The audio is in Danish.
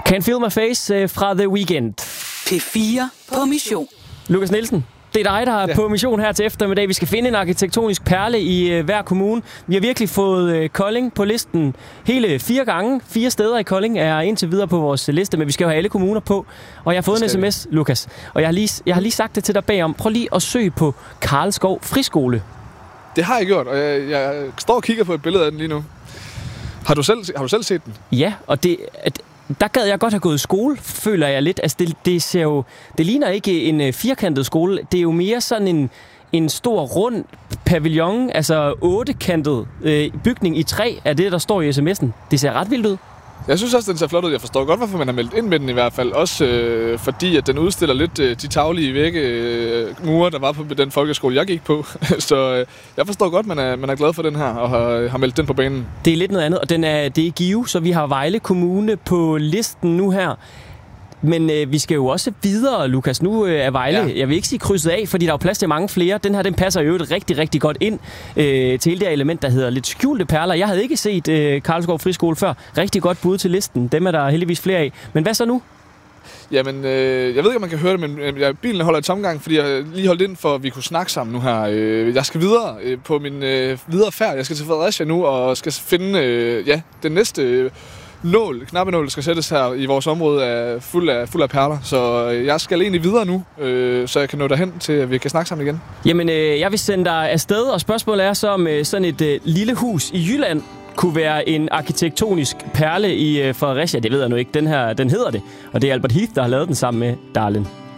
Can't Feel My Face fra The Weeknd. P4 på mission. Lukas Nielsen, det er dig, der er på mission her til eftermiddag. Vi skal finde en arkitektonisk perle i hver kommune. Vi har virkelig fået Kolding på listen hele 4 gange. 4 steder i Kolding er indtil videre på vores liste, men vi skal jo have alle kommuner på. Og jeg har fået en sms, Lukas, og jeg har lige sagt det til dig bagom. Prøv lige at søge på Karlskov Friskole. Det har jeg gjort, og jeg står og kigger på et billede af den lige nu. Har du selv set den? Ja, og der gad jeg godt have gået i skole, føler jeg lidt. Altså det ligner ikke en firkantet skole. Det er jo mere sådan en stor rund pavillon, altså 8-kantet bygning i træ, er det, der står i sms'en. Det ser ret vildt ud. Jeg synes også, den ser flot ud. Jeg forstår godt, hvorfor man har meldt ind med den i hvert fald. Også fordi, at den udstiller lidt de taglige mure, der var på den folkeskole, jeg gik på. Så jeg forstår godt, man er glad for den her og har meldt den på banen. Det er lidt noget andet, og det er Give, så vi har Vejle Kommune på listen nu her. Men vi skal jo også videre, Lukas. Nu er Vejle, jeg vil ikke sige krydset af, fordi der er plads til mange flere. Den her, den passer jo rigtig, rigtig godt ind til hele det element, der hedder lidt skjulte perler. Jeg havde ikke set Karlskov Friskole før. Rigtig godt bud til listen. Dem er der heldigvis flere af. Men hvad så nu? Jamen, jeg ved ikke, om man kan høre det, men bilen holder i tomgang, fordi jeg lige holdt ind for, at vi kunne snakke sammen nu her. Jeg skal videre på min videre færd. Jeg skal til Fredericia nu og skal finde den næste knappenål, der skal sættes her i vores område, er fuld af perler. Så jeg skal egentlig videre nu, så jeg kan nå derhen til, at vi kan snakke sammen igen. Jamen, jeg vil sende dig afsted, og spørgsmålet er så, om sådan et lille hus i Jylland kunne være en arkitektonisk perle i Fredericia. Det ved jeg nu ikke. Den hedder det, og det er Albert Heath, der har lavet den sammen med Darlin.